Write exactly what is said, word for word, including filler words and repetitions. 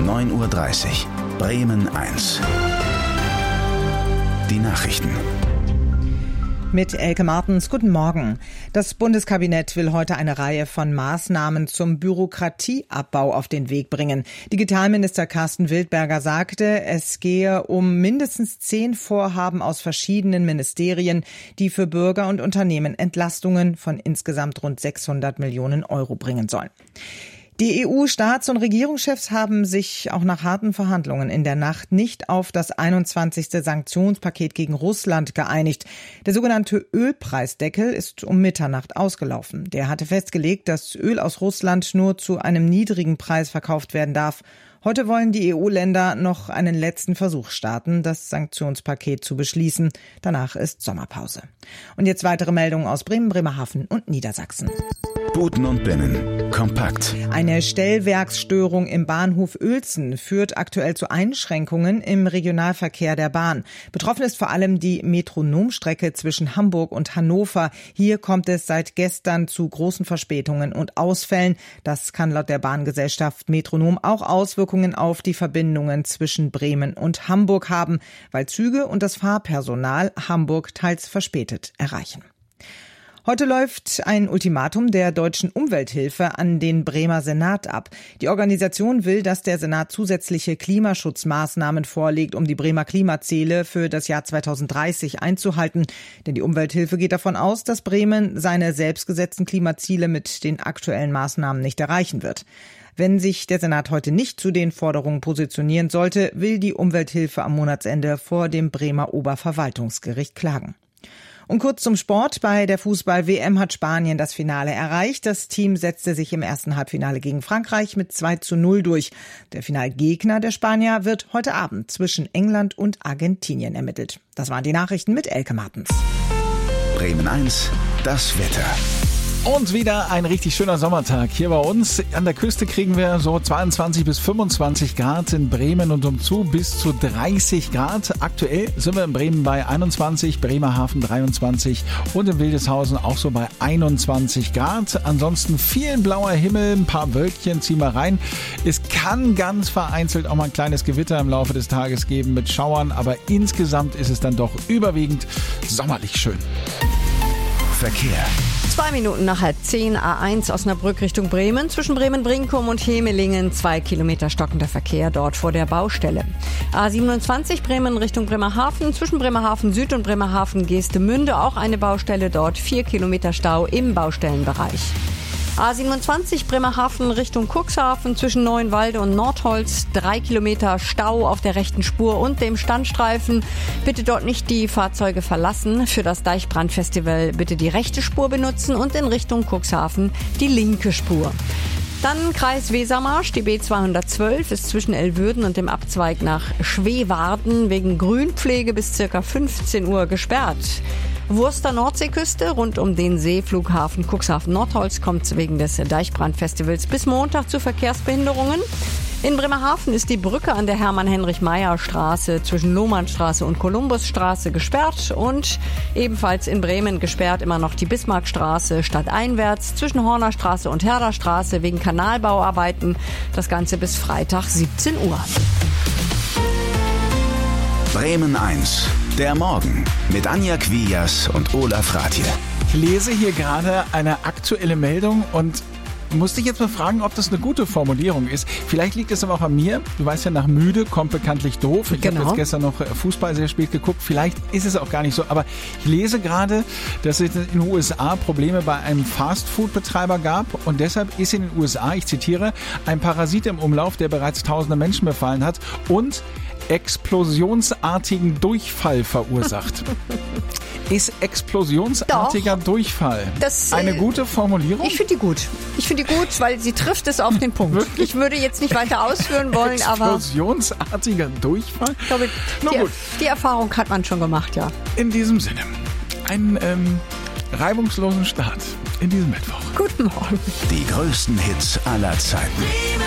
neun Uhr dreißig. Bremen eins. Die Nachrichten. Mit Elke Martens, guten Morgen. Das Bundeskabinett will heute eine Reihe von Maßnahmen zum Bürokratieabbau auf den Weg bringen. Digitalminister Carsten Wildberger sagte, es gehe um mindestens zehn Vorhaben aus verschiedenen Ministerien, die für Bürger und Unternehmen Entlastungen von insgesamt rund sechshundert Millionen Euro bringen sollen. Die E U-Staats- und Regierungschefs haben sich auch nach harten Verhandlungen in der Nacht nicht auf das einundzwanzigste Sanktionspaket gegen Russland geeinigt. Der sogenannte Ölpreisdeckel ist um Mitternacht ausgelaufen. Der hatte festgelegt, dass Öl aus Russland nur zu einem niedrigen Preis verkauft werden darf. Heute wollen die E U-Länder noch einen letzten Versuch starten, das Sanktionspaket zu beschließen. Danach ist Sommerpause. Und jetzt weitere Meldungen aus Bremen, Bremerhaven und Niedersachsen. Buten und Binnen. Kompakt. Eine Stellwerksstörung im Bahnhof Uelzen führt aktuell zu Einschränkungen im Regionalverkehr der Bahn. Betroffen ist vor allem die Metronomstrecke zwischen Hamburg und Hannover. Hier kommt es seit gestern zu großen Verspätungen und Ausfällen. Das kann laut der Bahngesellschaft Metronom auch Auswirkungen auf die Verbindungen zwischen Bremen und Hamburg haben, weil Züge und das Fahrpersonal Hamburg teils verspätet erreichen. Heute läuft ein Ultimatum der deutschen Umwelthilfe an den Bremer Senat ab. Die Organisation will, dass der Senat zusätzliche Klimaschutzmaßnahmen vorlegt, um die Bremer Klimaziele für das Jahr zweitausenddreißig einzuhalten. Denn die Umwelthilfe geht davon aus, dass Bremen seine selbstgesetzten Klimaziele mit den aktuellen Maßnahmen nicht erreichen wird. Wenn sich der Senat heute nicht zu den Forderungen positionieren sollte, will die Umwelthilfe am Monatsende vor dem Bremer Oberverwaltungsgericht klagen. Und kurz zum Sport. Bei der Fußball-W M hat Spanien das Finale erreicht. Das Team setzte sich im ersten Halbfinale gegen Frankreich mit zwei zu null durch. Der Finalgegner der Spanier wird heute Abend zwischen England und Argentinien ermittelt. Das waren die Nachrichten mit Elke Martens. Bremen eins, das Wetter. Und wieder ein richtig schöner Sommertag hier bei uns. An der Küste kriegen wir so zweiundzwanzig bis fünfundzwanzig Grad, in Bremen und umzu bis zu dreißig Grad. Aktuell sind wir in Bremen bei einundzwanzig, Bremerhaven dreiundzwanzig und in Wildeshausen auch so bei einundzwanzig Grad. Ansonsten viel blauer Himmel, ein paar Wölkchen ziehen wir rein. Es kann ganz vereinzelt auch mal ein kleines Gewitter im Laufe des Tages geben mit Schauern, aber insgesamt ist es dann doch überwiegend sommerlich schön. Verkehr. Zwei Minuten nach halb zehn, A eins Osnabrück Richtung Bremen. Zwischen Bremen-Brinkum und Hemelingen zwei Kilometer stockender Verkehr dort vor der Baustelle. A siebenundzwanzig Bremen Richtung Bremerhaven. Zwischen Bremerhaven Süd und Bremerhaven Geestemünde auch eine Baustelle dort. Vier Kilometer Stau im Baustellenbereich. A siebenundzwanzig Bremerhaven Richtung Cuxhaven zwischen Neuenwalde und Nordholz. Drei Kilometer Stau auf der rechten Spur und dem Standstreifen. Bitte dort nicht die Fahrzeuge verlassen. Für das Deichbrandfestival bitte die rechte Spur benutzen und in Richtung Cuxhaven die linke Spur. Dann Kreis Wesermarsch, die B zweihundertzwölf ist zwischen Elwürden und dem Abzweig nach Schweewarden wegen Grünpflege bis circa fünfzehn Uhr gesperrt. Wurster Nordseeküste rund um den Seeflughafen Cuxhaven-Nordholz kommt es wegen des Deichbrandfestivals bis Montag zu Verkehrsbehinderungen. In Bremerhaven ist die Brücke an der Hermann-Heinrich-Meyer-Straße zwischen Lohmannstraße und Kolumbusstraße gesperrt und ebenfalls in Bremen gesperrt immer noch die Bismarckstraße stadteinwärts zwischen Hornerstraße und Herderstraße wegen Kanalbauarbeiten. Das Ganze bis Freitag siebzehn Uhr. Bremen eins, der Morgen mit Anja Quias und Olaf Rathje. Ich lese hier gerade eine aktuelle Meldung und musste ich jetzt mal fragen, ob das eine gute Formulierung ist. Vielleicht liegt es aber auch an mir. Du weißt ja, nach müde kommt bekanntlich doof. Ich genau. habe jetzt gestern noch Fußball sehr spät geguckt. Vielleicht ist es auch gar nicht so. Aber ich lese gerade, dass es in den U S A Probleme bei einem Fastfood-Betreiber gab. Und deshalb ist in den U S A, ich zitiere, ein Parasit im Umlauf, der bereits tausende Menschen befallen hat und explosionsartigen Durchfall verursacht. Ist explosionsartiger Doch, Durchfall das, eine gute Formulierung? Ich finde die gut. Ich finde die gut, weil sie trifft es auf den Punkt. Wirklich? Ich würde jetzt nicht weiter ausführen wollen, aber... Explosionsartiger Durchfall? Ich glaube, die, gut. die Erfahrung hat man schon gemacht, ja. In diesem Sinne, einen ähm, reibungslosen Start in diesem Mittwoch. Guten Morgen. Die größten Hits aller Zeiten.